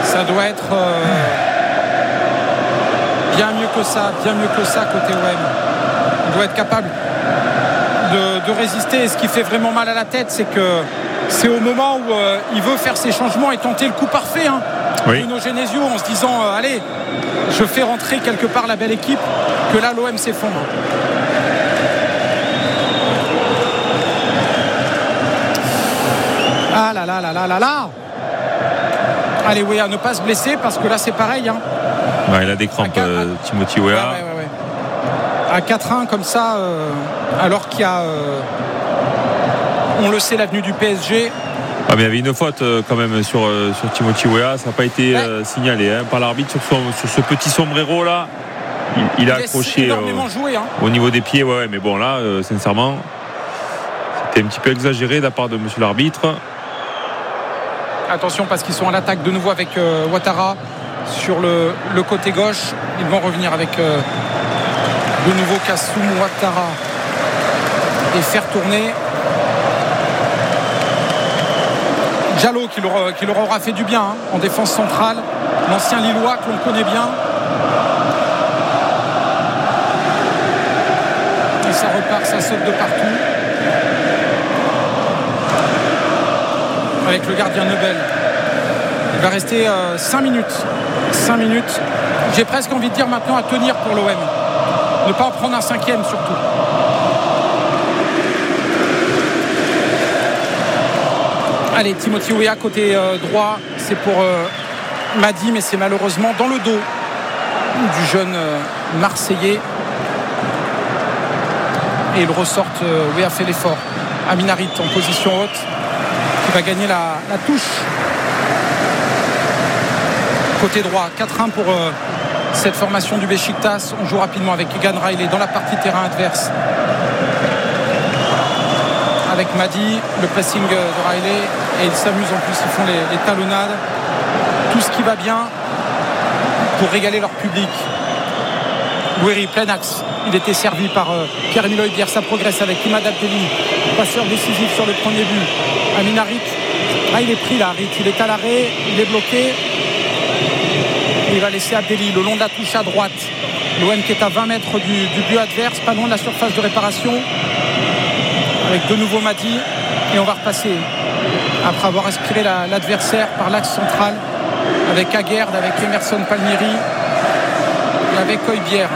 Ça doit être bien mieux que ça côté OM. Il doit être capable de résister. Et ce qui fait vraiment mal à la tête, c'est que c'est au moment où il veut faire ses changements et tenter le coup parfait, hein. Oui. Bruno Genesio, en se disant allez, je fais rentrer quelque part la belle équipe, que là l'OM s'effondre. Ah là là là là là là. Allez, Weah, ne pas se blesser, parce que là c'est pareil, hein. Ouais, il a des crampes, Timothy Weah. Ouais. À 4-1 comme ça, alors qu'il y a on le sait, l'avenue du PSG. Ah, mais il y avait une faute quand même sur Timothy Weah. Ça n'a pas été signalé par l'arbitre sur ce petit sombrero là. Il a accroché énormément joué, hein. au niveau des pieds. Ouais, mais bon là, sincèrement, c'était un petit peu exagéré de la part de monsieur l'arbitre. Attention, parce qu'ils sont à l'attaque de nouveau avec Ouattara sur le côté gauche. Ils vont revenir avec de nouveau Kassoum Ouattara et faire tourner Diallo qui leur aura fait du bien, hein, en défense centrale, l'ancien Lillois que l'on connaît bien. Et ça repart, ça saute de partout avec le gardien Nebel. Il va rester 5 minutes. J'ai presque envie de dire maintenant à tenir pour l'OM, ne pas en prendre un 5e surtout. Allez, Timothy Weah côté droit, c'est pour Madi, mais c'est malheureusement dans le dos du jeune Marseillais. Et il ressorte, Weah fait l'effort. Aminarit en position haute, qui va gagner la touche. Côté droit, 4-1 pour cette formation du Beşiktaş. On joue rapidement avec Egan Riley dans la partie terrain adverse. Avec Madi, le pressing de Riley, et ils s'amusent en plus, ils font les talonnades, tout ce qui va bien pour régaler leur public. Gouiri, plein axe, il était servi par Pierre-Emile Højbjerg, ça progresse avec Imad Abdelli, passeur décisif sur le premier but. Amin Harit, là il est pris là, Harit, il est à l'arrêt, il est bloqué, il va laisser Abdelli le long de la touche à droite. L'OM qui est à 20 mètres du but adverse, pas loin de la surface de réparation, avec de nouveau Madi, et on va repasser après avoir aspiré l'adversaire par l'axe central avec Aguerd, avec Emerson Palmieri et avec Højbjerg.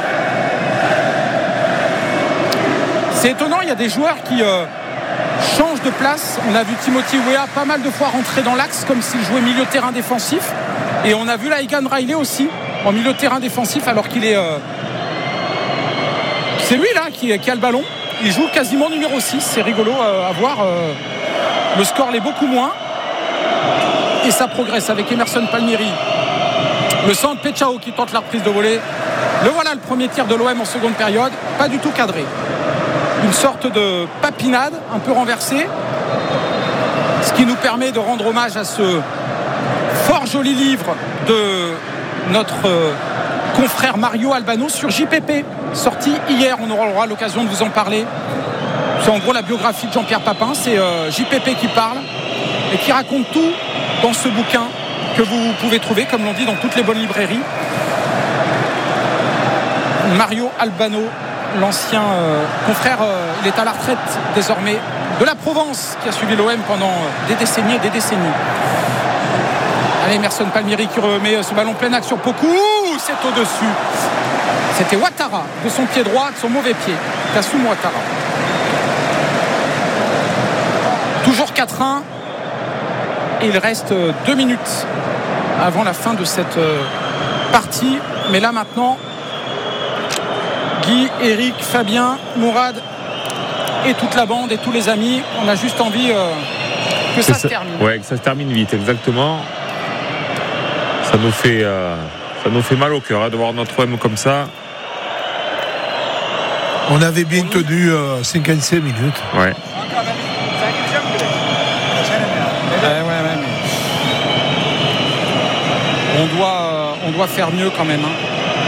C'est étonnant, il y a des joueurs qui changent de place. On a vu Timothy Weah pas mal de fois rentrer dans l'axe comme s'il jouait milieu de terrain défensif, et on a vu là Egan Riley aussi en milieu de terrain défensif, alors qu'il est c'est lui là qui a le ballon. Il joue quasiment numéro 6, c'est rigolo à voir. Le score l'est beaucoup moins. Et ça progresse avec Emerson Palmieri. Le centre, Pechao qui tente la reprise de volée. Le voilà, le premier tir de l'OM en seconde période. Pas du tout cadré. Une sorte de papinade, un peu renversée. Ce qui nous permet de rendre hommage à ce fort joli livre de notre confrère Mario Albano sur JPP, sorti hier. On aura l'occasion de vous en parler. C'est en gros la biographie de Jean-Pierre Papin. C'est JPP qui parle et qui raconte tout dans ce bouquin que vous pouvez trouver, comme l'on dit, dans toutes les bonnes librairies. Mario Albano, l'ancien confrère, il est à la retraite désormais de la Provence, qui a suivi l'OM pendant des décennies et des décennies. Allez, Emerson Palmieri qui remet ce ballon plein axe sur Poku. C'est au-dessus. C'était Ouattara de son pied droit, de son mauvais pied. Kassoum Ouattara. Toujours 4-1. Et il reste 2 minutes avant la fin de cette partie. Mais là maintenant, Guy, Eric, Fabien, Mourad et toute la bande et tous les amis, on a juste envie que ça se termine. Ouais, que ça se termine vite, exactement. Ça nous fait mal au cœur de voir notre OM comme ça. On avait bien tenu 55 minutes. Ouais. On doit faire mieux quand même, hein.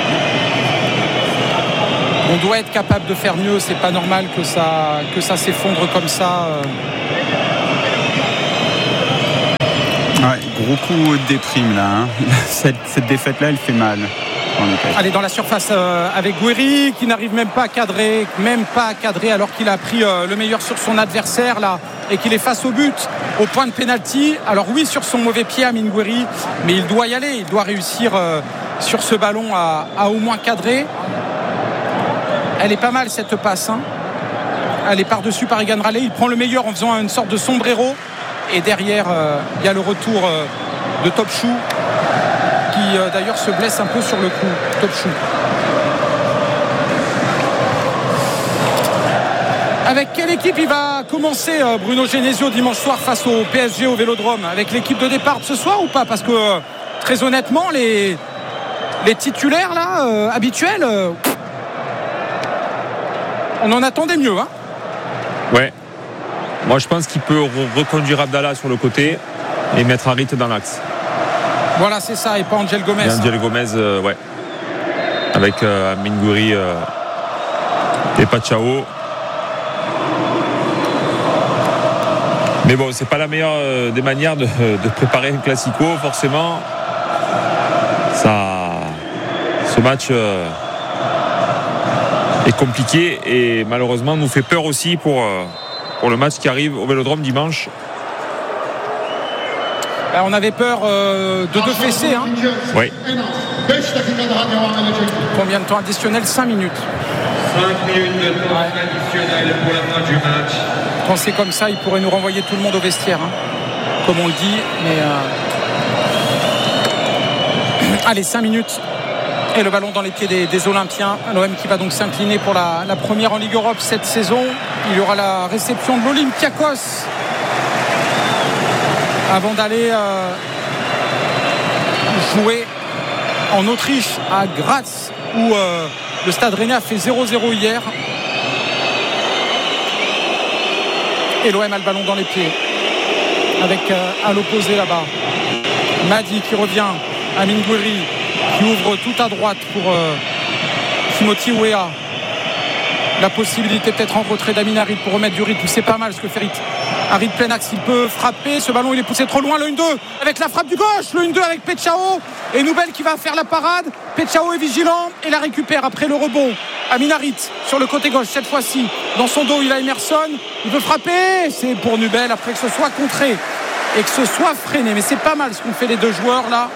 On doit être capable de faire mieux. C'est pas normal que ça s'effondre comme ça. Ouais, gros coup de déprime là. Hein. Cette défaite-là, elle fait mal. Allez, dans la surface avec Gouiri qui n'arrive même pas à cadrer, alors qu'il a pris le meilleur sur son adversaire là et qu'il est face au but, au point de pénalty. Alors oui, sur son mauvais pied, Amine Gouiri, mais il doit y aller, il doit réussir sur ce ballon à au moins cadrer. Elle est pas mal cette passe. Hein. Elle est par-dessus par Egan Raleigh. Il prend le meilleur en faisant une sorte de sombrero. Et derrière, il y a le retour de Topchou qui d'ailleurs se blesse un peu sur le coup. Topchou. Avec quelle équipe il va commencer Bruno Genesio dimanche soir face au PSG au Vélodrome? Avec l'équipe de départ de ce soir ou pas? Parce que très honnêtement, les titulaires là, habituels, on en attendait mieux. Hein. Ouais. Moi je pense qu'il peut reconduire Abdallah sur le côté et mettre Harit dans l'axe. Voilà, c'est ça, et pas Angel Gomez. Et Angel Gomez, ouais. Avec Amine Gouiri et Pachao. Mais bon, c'est pas la meilleure des manières de préparer un classico, forcément. Ce match est compliqué et malheureusement nous fait peur aussi pour le match qui arrive au Vélodrome dimanche. On avait peur de deux fessées. Hein. Oui. Combien de temps additionnel? 5 minutes. 5 minutes de temps additionnel pour la fin du match. Quand c'est comme ça, il pourrait nous renvoyer tout le monde au vestiaire. Hein. Comme on le dit. Mais allez, 5 minutes. Et le ballon dans les pieds des Olympiens. L'OM qui va donc s'incliner pour la première en Ligue Europe cette saison. Il y aura la réception de l'Olympiakos avant d'aller jouer en Autriche à Graz où le Stade Rennais a fait 0-0 hier. Et l'OM a le ballon dans les pieds avec à l'opposé là-bas Madi qui revient, Amine Gouiri qui ouvre tout à droite pour Timothy Weah. La possibilité peut-être en retrait d'Amin Harit pour remettre du rythme. C'est pas mal ce que fait Harit plein axe. Il peut frapper. Ce ballon il est poussé trop loin. Le 1-2 avec la frappe du gauche. Le 1-2 avec Pechao. Et Noubel qui va faire la parade. Pechao est vigilant et la récupère après le rebond. Amin Harit sur le côté gauche cette fois-ci. Dans son dos il a Emerson. Il veut frapper. C'est pour Noubel après que ce soit contré et que ce soit freiné. Mais c'est pas mal ce qu'ont fait les deux joueurs là.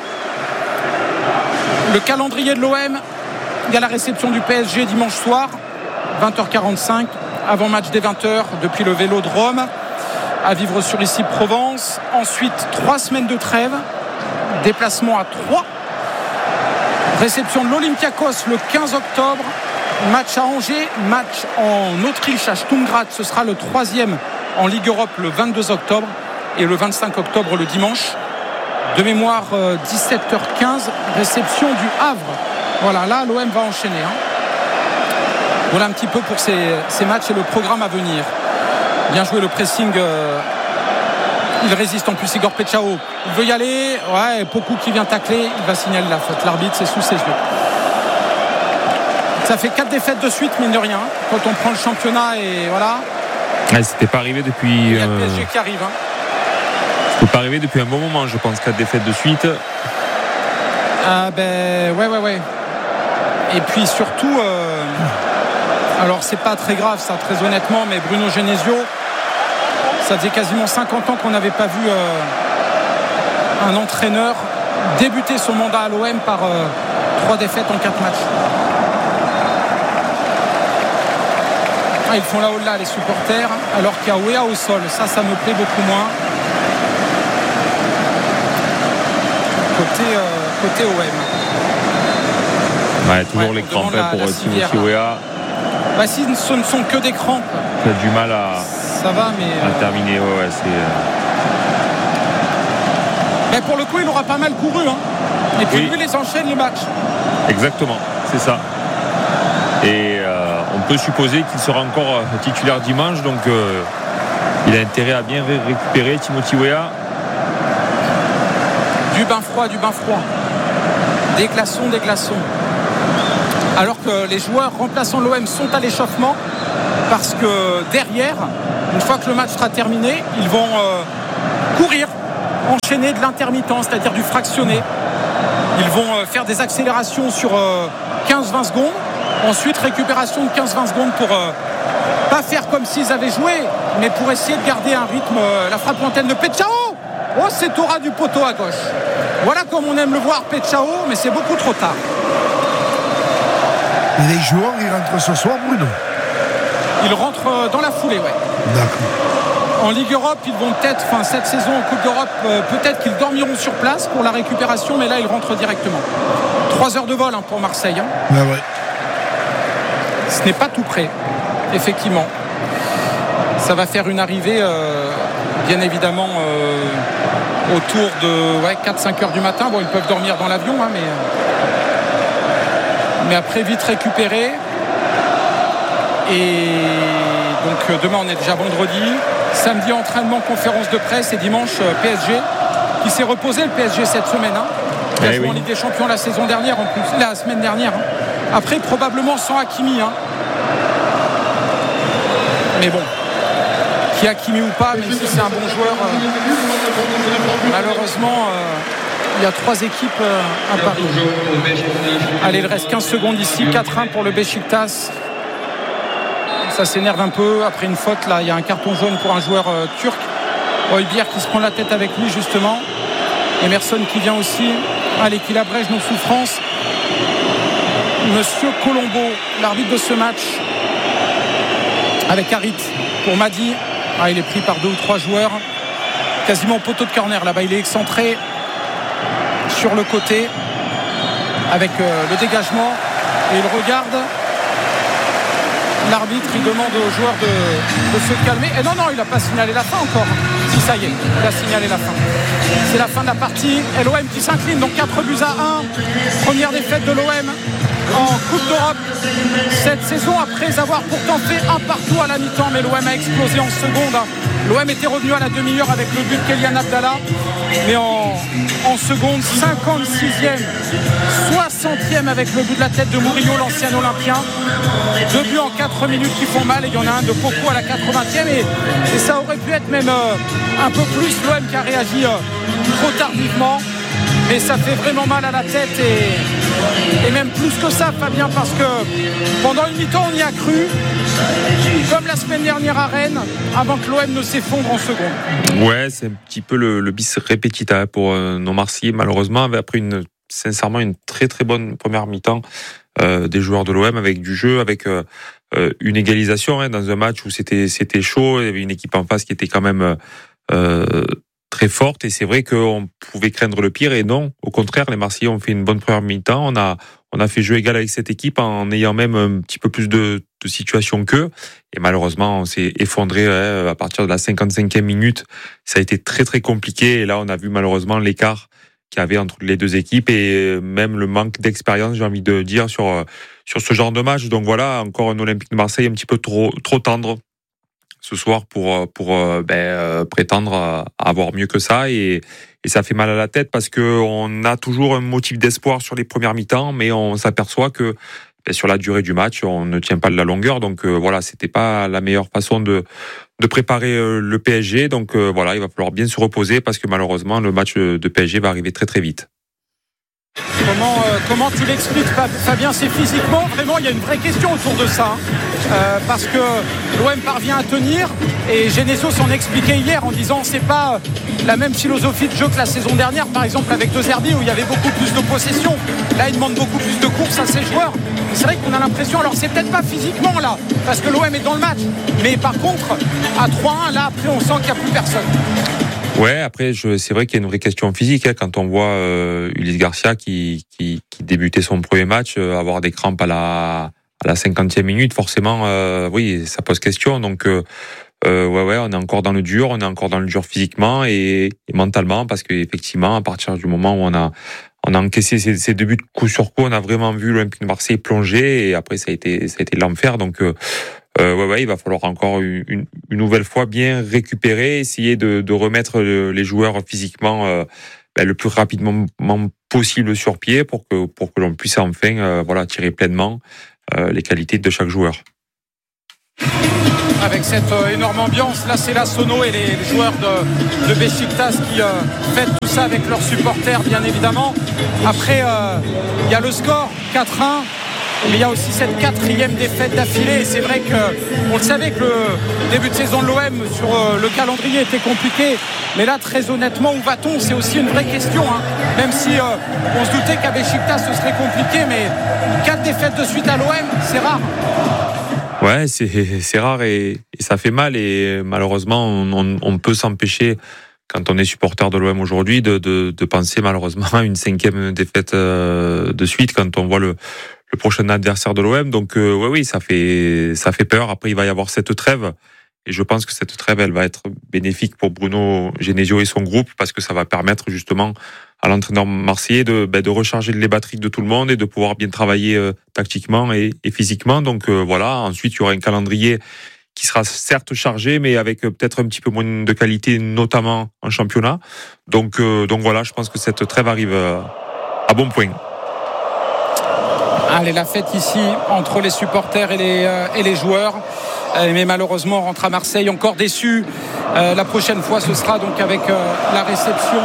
Le calendrier de l'OM. Il y a la réception du PSG dimanche soir. 20h45, avant match des 20h depuis le Vélodrome à vivre sur Issy-Provence. Ensuite 3 semaines de trêve, déplacement à 3, réception de l'Olympiakos le 15 octobre, match à Angers, match en Autriche à Stuttgart, ce sera le 3e en Ligue Europe le 22 octobre et le 25 octobre le dimanche. De mémoire 17h15, réception du Havre. Voilà, là l'OM va enchaîner. Voilà un petit peu pour ces matchs et le programme à venir. Bien joué le pressing. Il résiste en plus Igor Pechao. Il veut y aller. Ouais, Poku qui vient tacler. Il va signaler la faute. L'arbitre, c'est sous ses yeux. Ça fait 4 défaites de suite, mine de rien. Quand on prend le championnat et voilà. Ouais, c'était pas arrivé depuis. Il y a le PSG qui arrive. C'était pas arrivé depuis un bon moment, je pense. 4 défaites de suite. Ah ben ouais. Et puis surtout. Alors c'est pas très grave ça, très honnêtement, mais Bruno Genesio, ça faisait quasiment 50 ans qu'on n'avait pas vu un entraîneur débuter son mandat à l'OM par 3 défaites en 4 matchs. Ils font la holla les supporters, alors qu'il y a Weah au sol. Ça me plaît beaucoup moins. Côté OM. Ouais, toujours les crampes pour Timothy Weah. Bah, si ce ne sont que des crampes, il a du mal à terminer. Ouais, mais pour le coup il aura pas mal couru et puis lui les enchaîne les matchs. Exactement, c'est ça. Et on peut supposer qu'il sera encore titulaire dimanche, donc il a intérêt à bien récupérer Timothy Weah. Du bain froid. Des glaçons. Alors que les joueurs remplaçants de l'OM sont à l'échauffement parce que derrière, une fois que le match sera terminé, ils vont courir enchaîner de l'intermittent, c'est-à-dire du fractionné. Ils vont faire des accélérations sur 15-20 secondes. Ensuite, récupération de 15-20 secondes pour pas faire comme s'ils avaient joué, mais pour essayer de garder un rythme. La frappe lointaine de Pechao. Oh, c'est au ras du poteau à gauche. Voilà comme on aime le voir, Pechao, mais c'est beaucoup trop tard. Et les joueurs, ils rentrent ce soir, Bruno? Ils rentrent dans la foulée, ouais. D'accord. En Ligue Europe, ils vont peut-être, cette saison en Coupe d'Europe, peut-être qu'ils dormiront sur place pour la récupération, mais là, ils rentrent directement. 3 heures de vol pour Marseille. Ben ouais. Ce n'est pas tout près, effectivement. Ça va faire une arrivée, bien évidemment, autour de 4-5 heures du matin. Bon, ils peuvent dormir dans l'avion, mais après, vite récupérer. Et donc, demain, on est déjà vendredi. Samedi, entraînement, conférence de presse. Et dimanche, PSG, qui s'est reposé, le PSG, cette semaine. Il a joué en Ligue des Champions la saison dernière, en plus, la semaine dernière. Après, probablement sans Hakimi. Mais bon, qui Hakimi ou pas, même si c'est un bon joueur, malheureusement, il y a 3 équipes à Paris. Allez, il reste 15 secondes ici, 4-1 pour le Beşiktaş. Ça s'énerve un peu. Après une faute, là, il y a un carton jaune pour un joueur turc. Højbjerg qui se prend la tête avec lui, justement. Emerson qui vient aussi. Allez, qu'il abrège nos souffrances. Monsieur Colombo, l'arbitre de ce match, avec Harit pour Madi. Il est pris par 2 ou 3 joueurs. Quasiment au poteau de corner. Là-bas, il est excentré sur le côté avec le dégagement. Et il regarde. L'arbitre, il demande aux joueurs de se calmer. Et non, il n'a pas signalé la fin encore. Si, ça y est, il a signalé la fin. C'est la fin de la partie. Et l'OM qui s'incline, donc 4-1. Première défaite de l'OM en Coupe d'Europe cette saison, après avoir pourtant fait 1 partout à la mi-temps. Mais l'OM a explosé en seconde. L'OM était revenu à la demi-heure avec le but de Kélian Abdallah. Mais en seconde, 56e, 60e avec le but de la tête de Murillo, l'ancien Olympien. 2 buts en 4 minutes qui font mal, et il y en a un de Poco à la 80e, et ça aurait pu être même un peu plus l'OM qui a réagi trop tardivement, mais ça fait vraiment mal à la tête, et même plus que ça, Fabien, parce que pendant une mi-temps on y a cru, comme la semaine dernière à Rennes, avant que l'OM ne s'effondre en seconde. Ouais, c'est un petit peu le bis repetita pour nos Marseillais, malheureusement, après sincèrement une très très bonne première mi-temps des joueurs de l'OM, avec du jeu, avec une égalisation dans un match où c'était chaud. Il y avait une équipe en face qui était quand même très forte, et c'est vrai qu'on pouvait craindre le pire, et non, au contraire, les Marseillais ont fait une bonne première mi-temps. On a fait jeu égal avec cette équipe en ayant même un petit peu plus de situations qu'eux, et malheureusement on s'est effondré à partir de la 55e minute. Ça a été très très compliqué, et là on a vu malheureusement l'écart qu'il y avait entre les deux équipes, et même le manque d'expérience, j'ai envie de dire, sur ce genre de match. Donc voilà, encore un Olympique de Marseille un petit peu trop tendre ce soir pour prétendre à avoir mieux que ça, et ça fait mal à la tête, parce que on a toujours un motif d'espoir sur les premières mi-temps, mais on s'aperçoit que sur la durée du match, on ne tient pas de la longueur. Donc voilà, c'était pas la meilleure façon de préparer le PSG. Donc voilà, il va falloir bien se reposer, parce que malheureusement le match de PSG va arriver très très vite. Comment tu l'expliques, Fabien? C'est physiquement, vraiment, il y a une vraie question autour de ça, parce que l'OM parvient à tenir, et Genesio s'en expliquait hier en disant c'est pas la même philosophie de jeu que la saison dernière, par exemple avec De Zerbi, où il y avait beaucoup plus de possession. Là, il demande beaucoup plus de courses à ses joueurs. C'est vrai qu'on a l'impression, alors c'est peut-être pas physiquement là, parce que l'OM est dans le match, mais par contre à 3-1, là après on sent qu'il n'y a plus personne. Ouais, après c'est vrai qu'il y a une vraie question physique, quand on voit Ulysse Garcia qui débutait son premier match, avoir des crampes à la 50e minute, forcément oui, ça pose question. Donc on est encore dans le dur, physiquement et mentalement, parce que effectivement, à partir du moment où on a encaissé ces 2 buts coup sur coup, on a vraiment vu l'Olympique de Marseille plonger, et après ça a été l'enfer. Donc il va falloir encore une nouvelle fois bien récupérer, essayer de remettre les joueurs physiquement le plus rapidement possible sur pied, pour que l'on puisse enfin tirer pleinement les qualités de chaque joueur. avec cette énorme ambiance. Là, c'est la sono et les joueurs de Beşiktaş qui fêtent tout ça avec leurs supporters, bien évidemment. Après, il y a le score 4-1. Mais il y a aussi cette 4e défaite d'affilée. Et c'est vrai qu'on le savait que le début de saison de l'OM sur le calendrier était compliqué. Mais là, très honnêtement, où va-t-on ? C'est aussi une vraie question. Même si on se doutait qu'à Beşiktaş ce serait compliqué. Mais 4 défaites de suite à l'OM, c'est rare. Ouais, c'est rare et ça fait mal. Et malheureusement, on peut s'empêcher, quand on est supporter de l'OM aujourd'hui, de penser malheureusement à une 5e défaite de suite quand on voit le prochain adversaire de l'OM. Donc oui, ça fait peur. Après, il va y avoir cette trêve. Et je pense que cette trêve, elle va être bénéfique pour Bruno Genesio et son groupe, parce que ça va permettre justement à l'entraîneur marseillais de recharger les batteries de tout le monde et de pouvoir bien travailler tactiquement et physiquement. Donc voilà. Ensuite, il y aura un calendrier qui sera certes chargé, mais avec peut-être un petit peu moins de qualité, notamment en championnat. Donc voilà, je pense que cette trêve arrive à bon point. Allez, la fête ici entre les supporters et les joueurs. Mais malheureusement, on rentre à Marseille encore déçu. La prochaine fois, ce sera donc avec la réception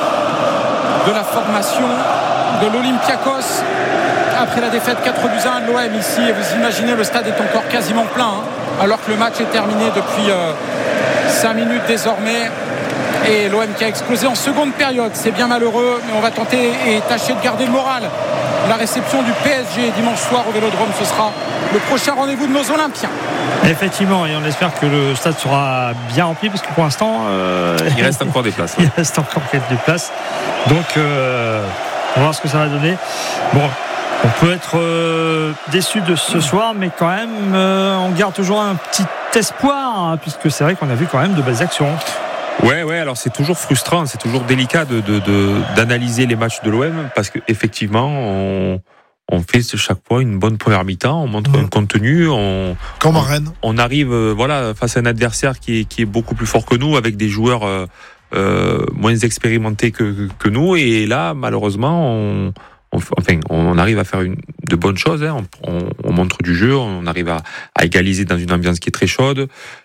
de la formation de l'Olympiakos après la défaite 4-1 de l'OM ici. Et vous imaginez, le stade est encore quasiment plein, alors que le match est terminé depuis 5 minutes désormais. Et l'OM qui a explosé en seconde période. C'est bien malheureux, mais on va tenter et tâcher de garder le moral. La réception du PSG dimanche soir au Vélodrome, ce sera le prochain rendez-vous de nos Olympiens. Effectivement, et on espère que le stade sera bien rempli, parce que pour l'instant il reste encore des places. Il reste encore quelques places. Donc on va voir ce que ça va donner. Bon, on peut être déçu de ce soir, mais quand même on garde toujours un petit espoir, puisque c'est vrai qu'on a vu quand même de belles actions. Ouais, alors c'est toujours frustrant, c'est toujours délicat d'analyser les matchs de l'OM, parce qu'effectivement, on fait chaque fois une bonne première mi-temps, on montre un contenu, comme à Rennes. On arrive face à un adversaire qui est beaucoup plus fort que nous, avec des joueurs moins expérimentés que nous, et là, malheureusement, on arrive à faire de bonnes choses. On montre du jeu, on arrive à égaliser dans une ambiance qui est très chaude.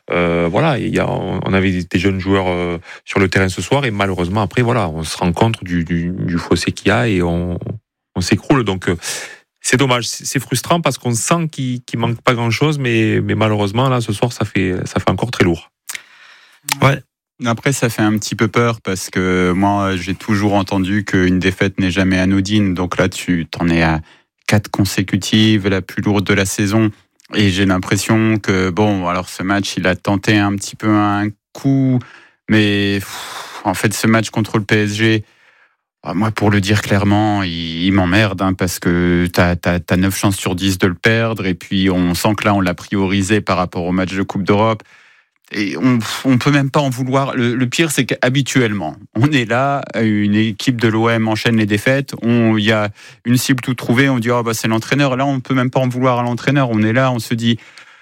On avait des jeunes joueurs sur le terrain ce soir, et malheureusement après, on se rend compte du fossé qu'il y a et on s'écroule. Donc c'est dommage, c'est frustrant, parce qu'on sent qu'il manque pas grand-chose, mais malheureusement là ce soir ça fait encore très lourd. Ouais. Après, ça fait un petit peu peur, parce que moi, j'ai toujours entendu qu'une défaite n'est jamais anodine. Donc là, tu t'en es à 4 consécutives, la plus lourde de la saison. Et j'ai l'impression que, alors ce match, il a tenté un petit peu un coup. Mais en fait, ce match contre le PSG, moi, pour le dire clairement, il m'emmerde, parce que t'as 9 chances sur 10 de le perdre. Et puis, on sent que là, on l'a priorisé par rapport au match de Coupe d'Europe. Et on peut même pas en vouloir. Le pire, c'est qu'habituellement, on est là, une équipe de l'OM enchaîne les défaites, il y a une cible tout trouvée, on dit c'est l'entraîneur. Là, on peut même pas en vouloir à l'entraîneur. On est là, on se dit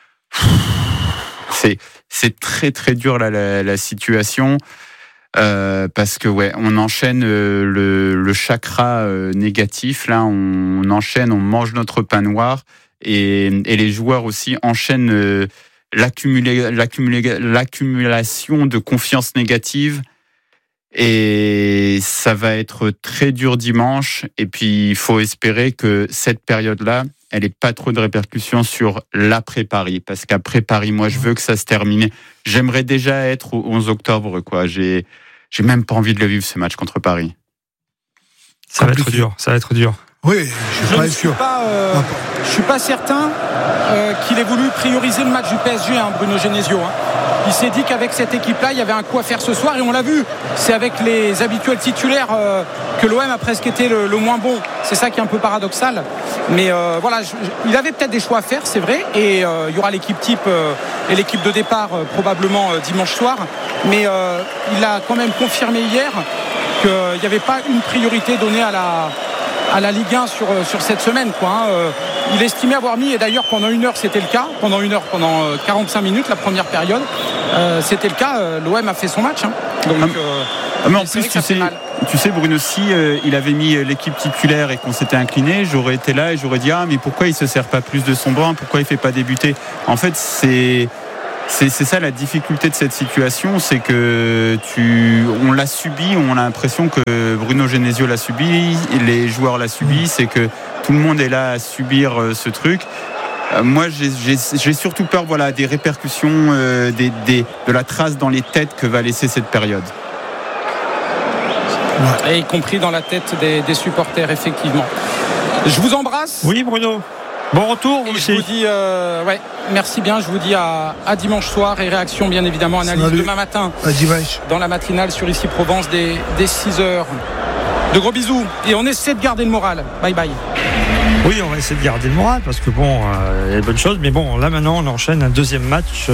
c'est très très dur là, la situation, parce que on enchaîne le chakra négatif. Là, on enchaîne, on mange notre pain noir, et les joueurs aussi enchaînent. L'accumulation de confiance négative, et ça va être très dur dimanche. Et puis il faut espérer que cette période-là, elle n'ait pas trop de répercussions sur l'après-Paris, parce qu'après Paris, moi je veux que ça se termine. J'aimerais déjà être au 11 octobre, quoi. J'ai même pas envie de le vivre, ce match contre Paris. Ça va être dur. Oui, je suis pas certain qu'il ait voulu prioriser le match du PSG, Bruno Genesio. Il s'est dit qu'avec cette équipe-là, il y avait un coup à faire ce soir, et on l'a vu. C'est avec les habituels titulaires que l'OM a presque été le moins bon. C'est ça qui est un peu paradoxal. Mais il avait peut-être des choix à faire, c'est vrai. Et il y aura l'équipe type et l'équipe de départ probablement dimanche soir. Mais il a quand même confirmé hier qu'il n'y avait pas une priorité donnée à la Ligue 1 sur cette semaine, il estimait avoir mis, et d'ailleurs pendant 1 heure c'était le cas, pendant 45 minutes la première période, c'était le cas. L'OM a fait son match, donc mais en plus tu sais Bruno, si il avait mis l'équipe titulaire et qu'on s'était incliné, j'aurais été là et j'aurais dit mais pourquoi il se sert pas plus de son banc, pourquoi il fait pas débuter. En fait, C'est ça la difficulté de cette situation, c'est que on l'a subi, on a l'impression que Bruno Genesio l'a subi, les joueurs l'a subi, c'est que tout le monde est là à subir ce truc. Moi, j'ai surtout peur, voilà, des répercussions, de la trace dans les têtes que va laisser cette période. Et y compris dans la tête des supporters, effectivement. Je vous embrasse. Oui, Bruno. Bon retour, vous aussi. Je vous dis, merci bien. Je vous dis à dimanche soir et réaction, bien évidemment, analyse demain matin. À dimanche. Dans la matinale sur Ici Provence dès 6h. De gros bisous. Et on essaie de garder le moral. Bye bye. Oui, on va essayer de garder le moral parce que bon, il y a des bonnes choses. Mais bon, là maintenant, on enchaîne un deuxième match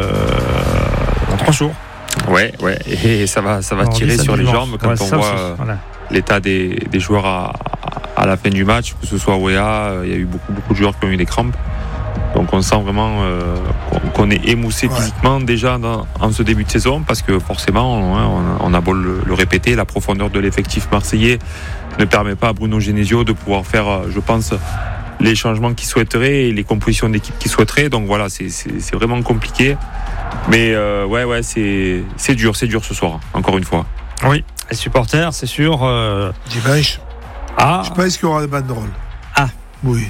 dans 3 jours. Ouais. Et ça va tirer sur les jambes quand on voit l'état des joueurs à la fin du match, que ce soit Wea, il y a eu beaucoup de joueurs qui ont eu des crampes. Donc on sent vraiment qu'on est émoussé physiquement déjà en ce début de saison, parce que forcément, on a beau le répéter, la profondeur de l'effectif marseillais ne permet pas à Bruno Genesio de pouvoir faire, je pense, les changements qu'il souhaiterait et les compositions d'équipe qu'il souhaiterait. Donc voilà, c'est vraiment compliqué. Mais c'est dur ce soir, encore une fois. Oui, les supporters, c'est sûr. Dimanche. Je pense qu'il y aura des banderoles. Ah. Oui.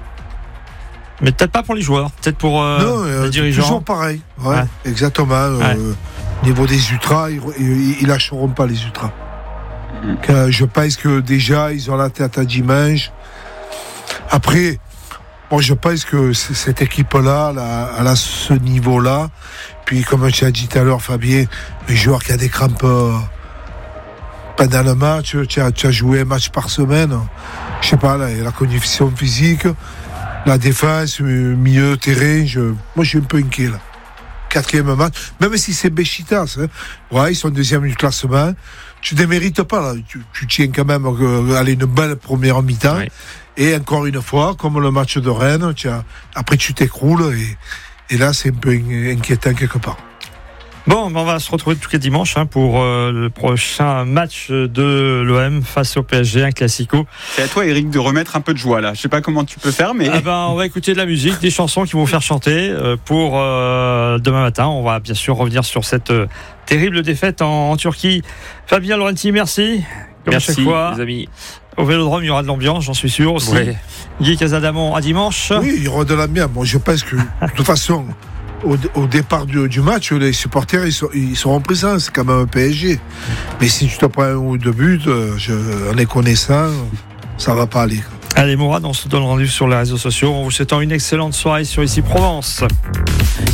Mais peut-être pas pour les joueurs, peut-être pour les dirigeants. Toujours pareil. Ouais. Exactement. Au niveau des ultras, ils lâcheront pas les ultras. Je pense que déjà, ils ont la tête à dimanche. Après, je pense que cette équipe-là, elle a ce niveau-là. Puis, comme tu as dit tout à l'heure, Fabien, le joueur qui a des crampes pendant le match, tu as joué un match par semaine. Je sais pas, la condition physique, la défense, milieu terrain. Moi, je suis un peu inquiet, là. 4e match, même si c'est Beşiktaş, ils sont 2e du classement. Tu ne démérites pas, là. Tu tiens quand même à une belle première mi-temps. Oui. Et encore une fois, comme le match de Rennes, après tu t'écroules et là c'est un peu inquiétant quelque part. Bon, on va se retrouver tous les dimanches pour le prochain match de l'OM face au PSG, un classico. C'est à toi, Eric, de remettre un peu de joie là. Je sais pas comment tu peux faire, mais on va écouter de la musique, des chansons qui vont faire chanter pour demain matin. On va bien sûr revenir sur cette terrible défaite en Turquie. Fabien Laurenti, merci. Comme merci, chaque fois, les amis. Au Vélodrome, il y aura de l'ambiance, j'en suis sûr aussi. Ouais. Guy Casadamon à dimanche. Oui, il y aura de l'ambiance. Bon, je pense que de toute façon, au départ du match, les supporters ils seront présents. C'est quand même un PSG. Mais si tu te prends 1 ou 2 buts, en les connaissant, ça va pas aller. Allez, Mourad, on se donne rendez-vous sur les réseaux sociaux. En vous souhaitant une excellente soirée sur Ici Provence.